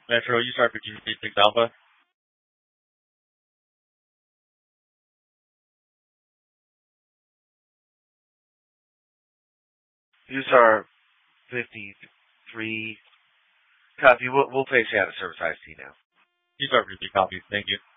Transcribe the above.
Metro, you start for GP6 Alpha. USAR 53. Copy. We'll place you out of service IC now. You start for GP copy. Thank you.